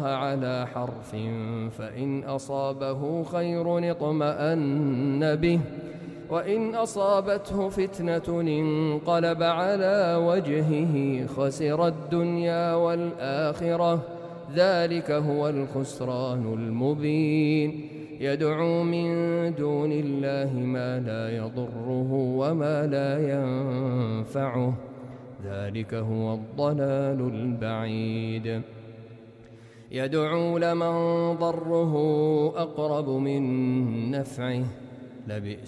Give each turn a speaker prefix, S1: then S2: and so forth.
S1: على حرف فإن أصابه خير اطمأن به وإن أصابته فتنة انقلب على وجهه خسر الدنيا والآخرة ذلك هو الخسران المبين يدعو من دون الله ما لا يضره وما لا ينفعه ذلك هو الضلال البعيد يدعو لمن ضره أقرب من نفعه لبئس